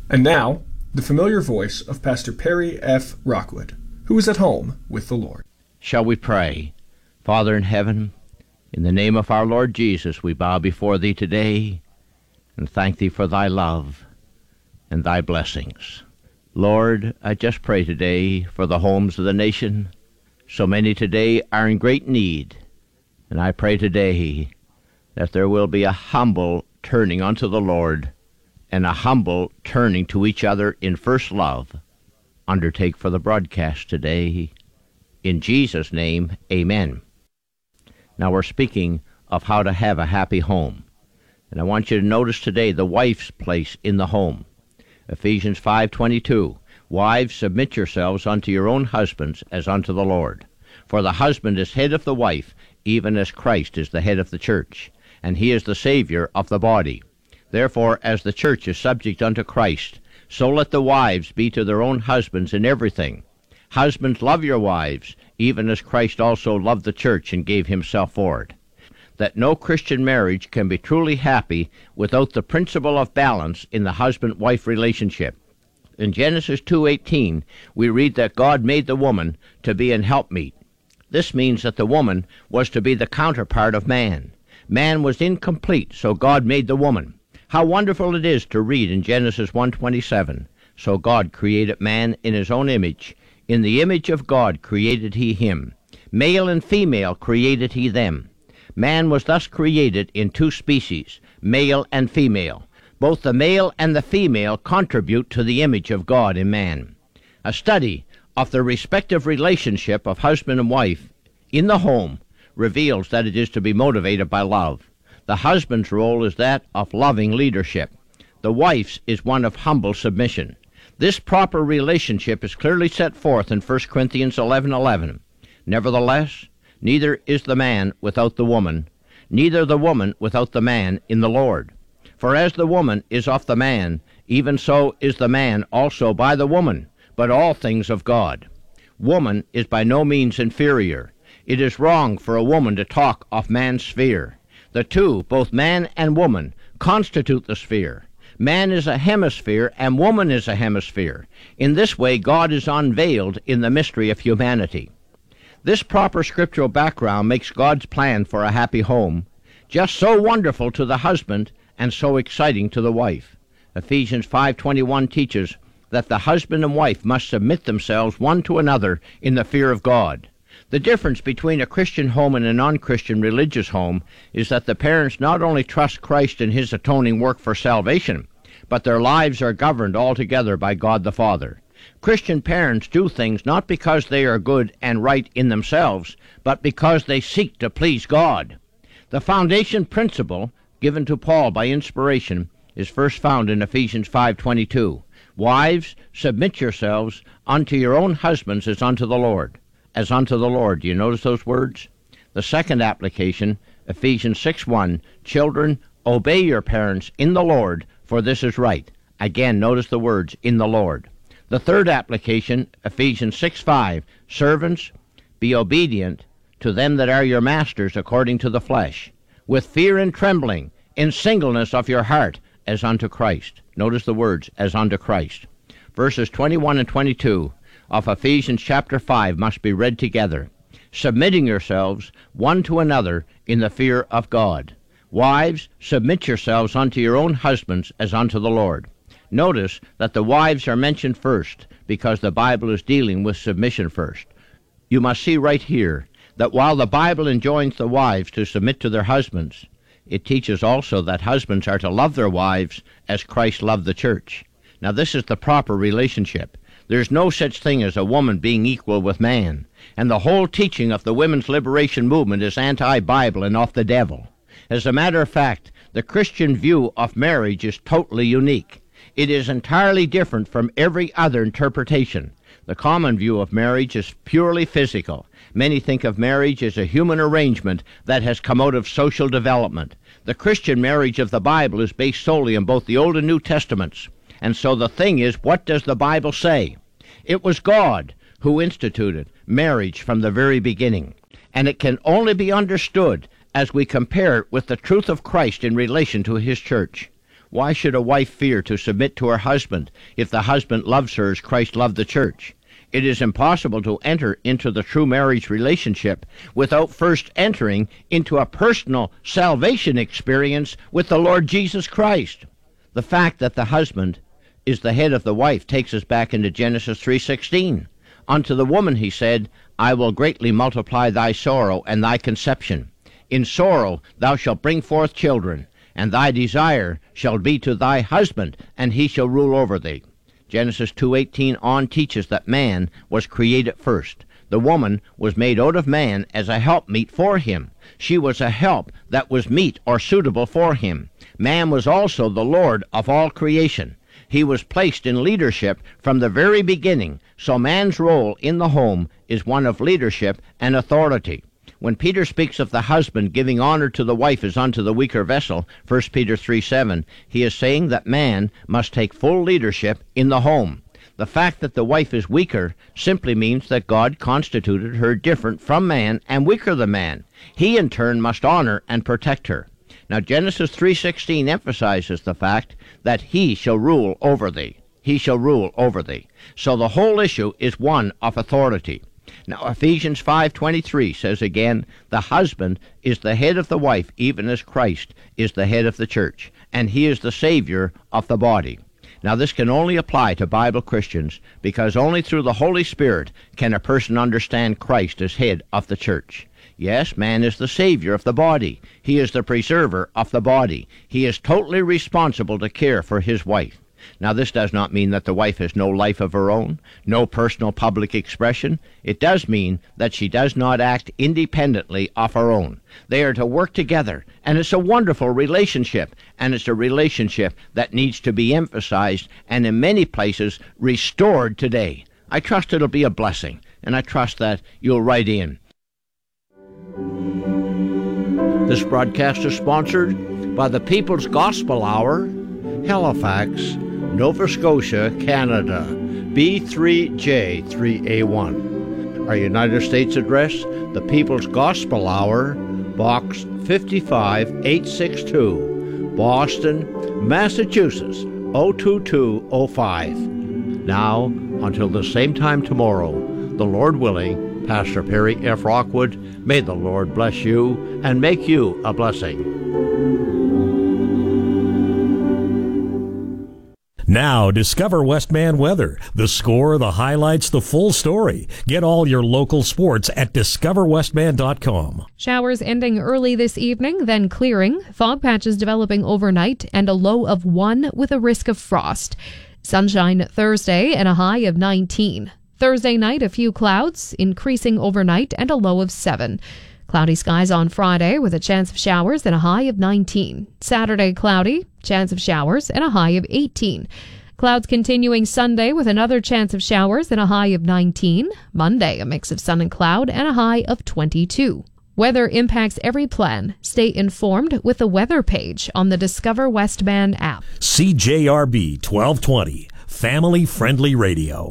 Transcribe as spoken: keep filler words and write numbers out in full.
And now, the familiar voice of Pastor Perry F. Rockwood, who is at home with the Lord. Shall we pray? Father in heaven, in the name of our Lord Jesus, we bow before Thee today and thank Thee for Thy love and Thy blessings. Lord, I just pray today for the homes of the nation. So many today are in great need, and I pray today that there will be a humble turning unto the Lord and a humble turning to each other in first love. Undertake for the broadcast today. In Jesus' name, amen. Now we're speaking of how to have a happy home. And I want you to notice today the wife's place in the home. Ephesians five twenty-two, Wives, submit yourselves unto your own husbands as unto the Lord. For the husband is head of the wife, even as Christ is the head of the church, and he is the Savior of the body. Therefore, as the church is subject unto Christ, so let the wives be to their own husbands in everything. Husbands, love your wives, even as Christ also loved the church and gave himself for it. That no Christian marriage can be truly happy without the principle of balance in the husband-wife relationship. In Genesis two eighteen, we read that God made the woman to be an helpmeet. This means that the woman was to be the counterpart of man. Man was incomplete, so God made the woman. How wonderful it is to read in Genesis one twenty-seven, So God created man in his own image. In the image of God created he him. Male and female created he them. Man was thus created in two species, male and female. Both the male and the female contribute to the image of God in man. A study of the respective relationship of husband and wife in the home reveals that it is to be motivated by love. The husband's role is that of loving leadership. The wife's is one of humble submission. This proper relationship is clearly set forth in First Corinthians eleven eleven. Nevertheless, neither is the man without the woman, neither the woman without the man in the Lord. For as the woman is of the man, even so is the man also by the woman, but all things of God. Woman is by no means inferior. It is wrong for a woman to talk of man's sphere. The two, both man and woman, constitute the sphere. Man is a hemisphere and woman is a hemisphere. In this way, God is unveiled in the mystery of humanity. This proper scriptural background makes God's plan for a happy home just so wonderful to the husband and so exciting to the wife. Ephesians five twenty-one teaches that the husband and wife must submit themselves one to another in the fear of God. The difference between a Christian home and a non-Christian religious home is that the parents not only trust Christ in his atoning work for salvation, but their lives are governed altogether by God the Father. Christian parents do things not because they are good and right in themselves, but because they seek to please God. The foundation principle given to Paul by inspiration is first found in Ephesians five twenty-two. Wives, submit yourselves unto your own husbands as unto the Lord. As unto the Lord. Do you notice those words? The second application, Ephesians six one, Children, obey your parents in the Lord, for this is right. Again, notice the words, in the Lord. The third application, Ephesians six five, Servants, be obedient to them that are your masters according to the flesh, with fear and trembling, in singleness of your heart, as unto Christ. Notice the words, as unto Christ. Verses twenty-one and twenty-two of Ephesians chapter five must be read together, submitting yourselves one to another in the fear of God. Wives, submit yourselves unto your own husbands as unto the Lord. Notice that the wives are mentioned first because the Bible is dealing with submission first. You must see right here that while the Bible enjoins the wives to submit to their husbands, it teaches also that husbands are to love their wives as Christ loved the church. Now this is the proper relationship. There's no such thing as a woman being equal with man, and the whole teaching of the women's liberation movement is anti-Bible and of the devil. As a matter of fact, the Christian view of marriage is totally unique. It is entirely different from every other interpretation. The common view of marriage is purely physical. Many think of marriage as a human arrangement that has come out of social development. The Christian marriage of the Bible is based solely on both the Old and New Testaments. And so the thing is, what does the Bible say? It was God who instituted marriage from the very beginning. And it can only be understood as we compare it with the truth of Christ in relation to his church. Why should a wife fear to submit to her husband if the husband loves her as Christ loved the church? It is impossible to enter into the true marriage relationship without first entering into a personal salvation experience with the Lord Jesus Christ. The fact that the husband is the head of the wife takes us back into Genesis three sixteen. Unto the woman he said, I will greatly multiply thy sorrow and thy conception. In sorrow thou shalt bring forth children, and thy desire shall be to thy husband, and he shall rule over thee. Genesis two eighteen on teaches that man was created first. The woman was made out of man as a helpmeet for him. She was a help that was meet or suitable for him. Man was also the Lord of all creation. He was placed in leadership from the very beginning, so man's role in the home is one of leadership and authority. When Peter speaks of the husband giving honor to the wife as unto the weaker vessel, First Peter three seven, he is saying that man must take full leadership in the home. The fact that the wife is weaker simply means that God constituted her different from man and weaker than man. He in turn must honor and protect her. Now Genesis three sixteen emphasizes the fact that he shall rule over thee. He shall rule over thee. So the whole issue is one of authority. Now Ephesians five twenty-three says again, the husband is the head of the wife, even as Christ is the head of the church, and he is the Savior of the body. Now this can only apply to Bible Christians, because only through the Holy Spirit can a person understand Christ as head of the church. Yes, man is the Savior of the body. He is the preserver of the body. He is totally responsible to care for his wife. Now, this does not mean that the wife has no life of her own, no personal public expression. It does mean that she does not act independently of her own. They are to work together, and it's a wonderful relationship, and it's a relationship that needs to be emphasized and in many places restored today. I trust it'll be a blessing, and I trust that you'll write in. This broadcast is sponsored by the People's Gospel Hour, Halifax, Nova Scotia, Canada, B three J three A one. Our United States address, the People's Gospel Hour, Box fifty-five eight sixty-two, Boston, Massachusetts, zero two two zero five. Now, until the same time tomorrow, the Lord willing, Pastor Perry F. Rockwood, may the Lord bless you and make you a blessing. Now, discover Westman Weather. The score, the highlights, the full story. Get all your local sports at discover westman dot com. Showers ending early this evening, then clearing. Fog patches developing overnight and a low of one with a risk of frost. Sunshine Thursday and a high of nineteen. Thursday night, a few clouds, increasing overnight and a low of seven. Cloudy skies on Friday with a chance of showers and a high of nineteen. Saturday, cloudy, chance of showers and a high of eighteen. Clouds continuing Sunday with another chance of showers and a high of nineteen. Monday, a mix of sun and cloud and a high of twenty-two. Weather impacts every plan. Stay informed with the weather page on the Discover Westman app. C J R B twelve twenty, family-friendly radio.